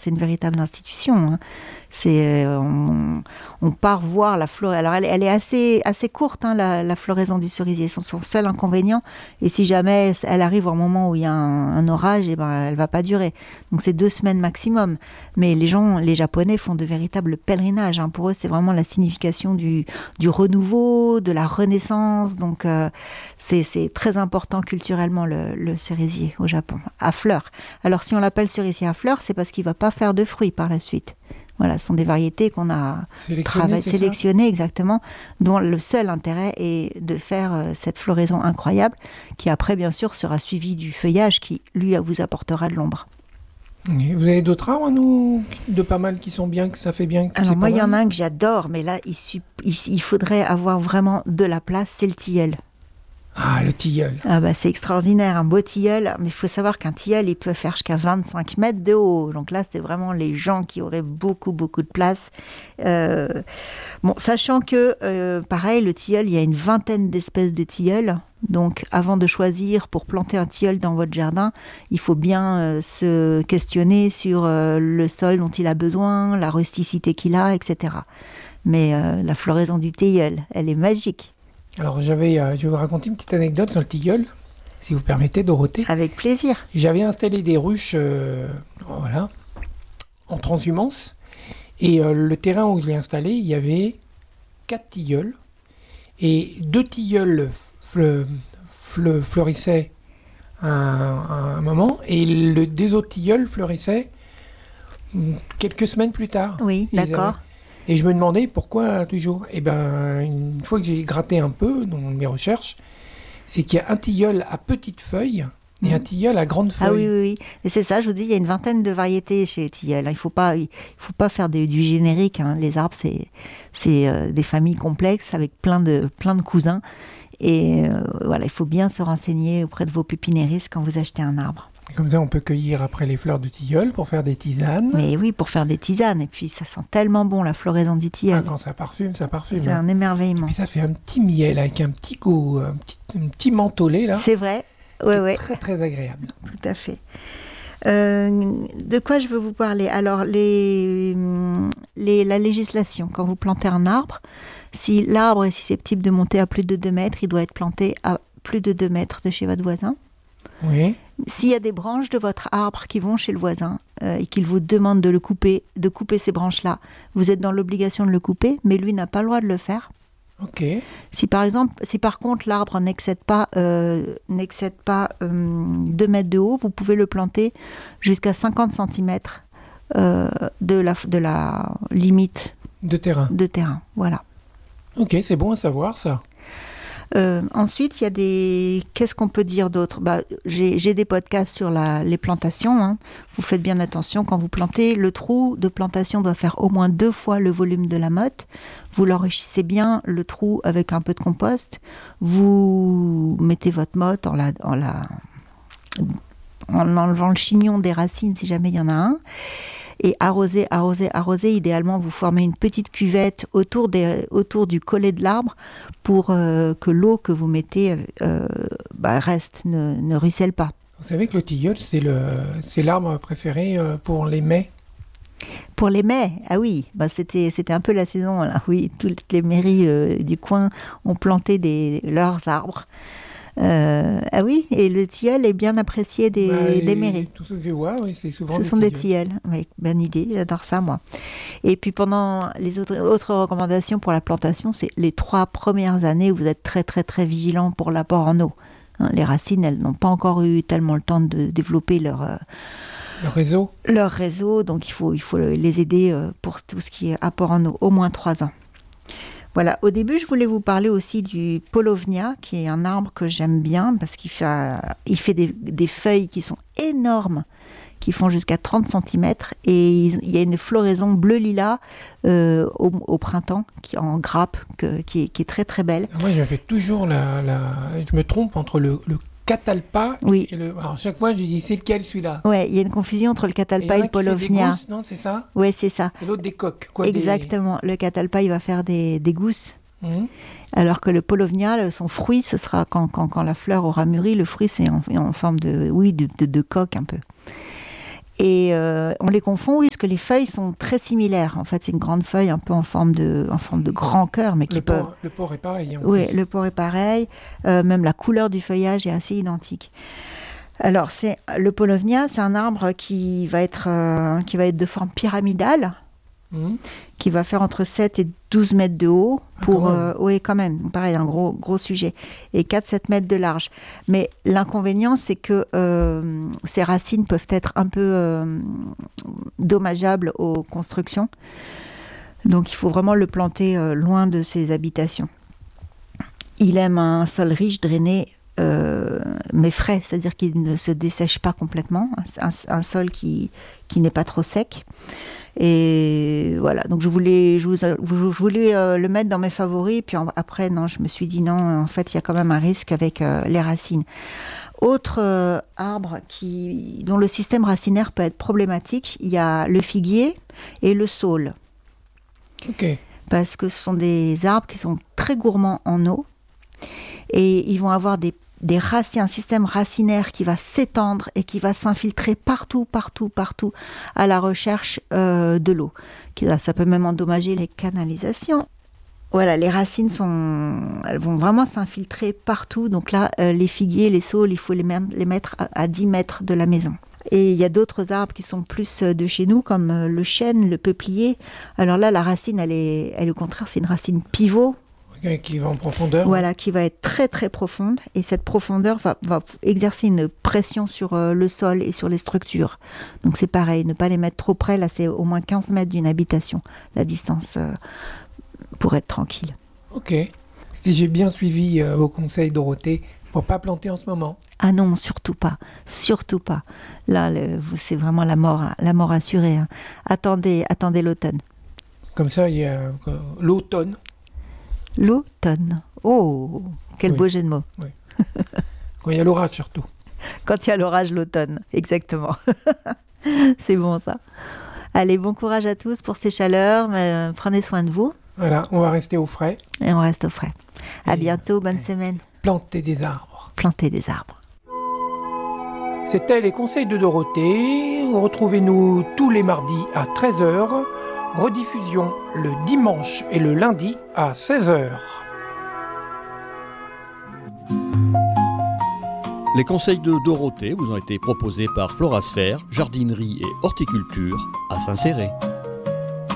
c'est une véritable institution. Hein. On part voir la floraison. Alors, elle est assez courte, hein, la floraison du cerisier. C'est son seul inconvénient. Et si jamais elle arrive au moment où il y a un orage, elle ne va pas durer. Donc, c'est 2 semaines maximum. Mais les Japonais font de véritables pèlerinages. Hein. Pour eux, c'est vraiment la signification du renouveau, de la renaissance. Donc, c'est très important culturellement, le cerisier au Japon, à fleurs. Alors, si on l'appelle cerisier à fleurs, c'est parce qu'il ne va pas faire de fruits par la suite. Voilà, ce sont des variétés qu'on a sélectionnées exactement, dont le seul intérêt est de faire cette floraison incroyable, qui après, bien sûr, sera suivie du feuillage qui, lui, vous apportera de l'ombre. Et vous avez d'autres arbres, de pas mal qui sont bien, que ça fait bien? Alors moi, il y en a un que j'adore, mais là, il faudrait avoir vraiment de la place, c'est le tilleul. Ah, le tilleul. Ah bah, c'est extraordinaire, un beau tilleul. Mais il faut savoir qu'un tilleul, il peut faire jusqu'à 25 mètres de haut. Donc là, c'est vraiment les gens qui auraient beaucoup, beaucoup de place. Sachant que, pareil, le tilleul, il y a une vingtaine d'espèces de tilleuls. Donc, avant de choisir pour planter un tilleul dans votre jardin, il faut bien se questionner sur le sol dont il a besoin, la rusticité qu'il a, etc. Mais la floraison du tilleul, elle est magique. Alors, je vais vous raconter une petite anecdote sur le tilleul, si vous permettez, Dorothée. Avec plaisir. J'avais installé des ruches en transhumance. Et le terrain où je l'ai installé, il y avait 4 tilleuls. Et 2 tilleuls fleurissaient à un moment. Et des autres tilleuls fleurissaient quelques semaines plus tard. Oui, d'accord. Et je me demandais pourquoi toujours. Et bien, une fois que j'ai gratté un peu dans mes recherches, c'est qu'il y a un tilleul à petites feuilles et un tilleul à grandes feuilles. Ah oui. Et c'est ça, je vous dis, il y a une vingtaine de variétés chez les tilleuls. Il faut pas faire du générique. Hein. Les arbres, c'est des familles complexes avec plein de cousins. Et voilà, il faut bien se renseigner auprès de vos pupinéristes quand vous achetez un arbre. Comme ça, on peut cueillir après les fleurs du tilleul pour faire des tisanes. Mais oui, pour faire des tisanes. Et puis, ça sent tellement bon, la floraison du tilleul. Ah, quand ça parfume. C'est un émerveillement. Et puis, ça fait un petit miel avec un petit goût, un petit mentholé, là. C'est vrai. Ouais. Très, très agréable. Tout à fait. De quoi je veux vous parler? Alors, la législation. Quand vous plantez un arbre, si l'arbre est susceptible de monter à plus de 2 mètres, il doit être planté à plus de 2 mètres de chez votre voisin. Oui. S'il y a des branches de votre arbre qui vont chez le voisin et qu'il vous demande de couper ces branches-là, vous êtes dans l'obligation de le couper, mais lui n'a pas le droit de le faire. Ok. Si par contre l'arbre n'excède pas 2 mètres de haut, vous pouvez le planter jusqu'à 50 cm de la limite de terrain. Voilà. Ok, c'est bon à savoir ça. Ensuite, il y a qu'est-ce qu'on peut dire d'autre? J'ai des podcasts sur les plantations. Hein. Vous faites bien attention quand vous plantez. Le trou de plantation doit faire au moins 2 fois le volume de la motte. Vous l'enrichissez bien, le trou, avec un peu de compost. Vous mettez votre motte en enlevant le chignon des racines si jamais il y en a un. Et arroser. Idéalement, vous formez une petite cuvette autour du collet de l'arbre pour que l'eau que vous mettez reste, ne ruisselle pas. Vous savez que le tilleul, c'est l'arbre préféré pour les mets. Pour les mets, ah oui, c'était un peu la saison. Là. Oui, toutes les mairies du coin ont planté leurs arbres. Ah oui, et le tilleul est bien apprécié des mairies. Tout ce que je vois, oui, c'est souvent Ce sont des tilleuls. Oui, bonne idée, j'adore ça moi. Et puis pendant les autres recommandations pour la plantation, c'est les 3 premières années où vous êtes très très très vigilant pour l'apport en eau. Hein, les racines, elles n'ont pas encore eu tellement le temps de développer leur réseau, donc il faut les aider pour tout ce qui est apport en eau, au moins 3 ans. Voilà, au début, je voulais vous parler aussi du Paulownia, qui est un arbre que j'aime bien parce qu'il fait des feuilles qui sont énormes, qui font jusqu'à 30 cm, et il y a une floraison bleu-lilas au printemps, en grappe, qui est très très belle. Moi, j'avais toujours je me trompe entre le catalpa et alors chaque fois je dis c'est lequel celui-là? Ouais, il y a une confusion entre le catalpa et le Paulownia. Gousses, non, c'est ça? Ouais, c'est ça. Et l'autre des coques. Exactement. Le catalpa, il va faire des gousses. Alors que le Paulownia, son fruit, ce sera quand la fleur aura mûri, le fruit c'est en forme de coque un peu. Et on les confond, oui, parce que les feuilles sont très similaires. En fait, c'est une grande feuille un peu en forme de grand cœur, mais qui peut... Le port est pareil. Hein, oui, le port est pareil. Même la couleur du feuillage est assez identique. Alors, le Paulownia, c'est un arbre qui va être de forme pyramidale, qui va faire entre 7 et 12 mètres de haut, oui, quand même, pareil, un gros sujet, et 4-7 mètres de large. Mais l'inconvénient, c'est que ces racines peuvent être un peu dommageables aux constructions. Donc, il faut vraiment le planter loin de ses habitations. Il aime un sol riche, drainé, mais frais, c'est-à-dire qu'il ne se dessèche pas complètement, un sol qui n'est pas trop sec. Et voilà, donc je voulais le mettre dans mes favoris, puis après, non, je me suis dit non, en fait, il y a quand même un risque avec les racines. Autre arbre dont le système racinaire peut être problématique, il y a le figuier et le saule. Ok. Parce que ce sont des arbres qui sont très gourmands en eau, et ils vont avoir des racines, un système racinaire qui va s'étendre et qui va s'infiltrer partout à la recherche de l'eau. Ça peut même endommager les canalisations. Voilà, les racines elles vont vraiment s'infiltrer partout. Donc là, les figuiers, les saules, il faut les mettre à 10 mètres de la maison. Et il y a d'autres arbres qui sont plus de chez nous, comme le chêne, le peuplier. Alors là, la racine, elle au contraire, c'est une racine pivot. Qui va en profondeur. Voilà, qui va être très très profonde, et cette profondeur va exercer une pression sur le sol et sur les structures. Donc c'est pareil, ne pas les mettre trop près, là c'est au moins 15 mètres d'une habitation, la distance pour être tranquille. Ok, si j'ai bien suivi vos conseils, Dorothée, il ne faut pas planter en ce moment. Ah non, surtout pas. Là c'est vraiment la mort assurée. Hein. Attendez l'automne. Comme ça, il y a l'automne. L'automne. Oh, quel beau jeu de mots. Oui. Quand il y a l'orage surtout. Quand il y a l'orage, l'automne, exactement. C'est bon ça. Allez, bon courage à tous pour ces chaleurs. Prenez soin de vous. Voilà, on va rester au frais. Et on reste au frais. À bientôt, bonne semaine. Plantez des arbres. C'était les conseils de Dorothée. Retrouvez-nous tous les mardis à 13h. Rediffusion le dimanche et le lundi à 16h. Les conseils de Dorothée vous ont été proposés par Florasphère, jardinerie et horticulture à Saint-Céré.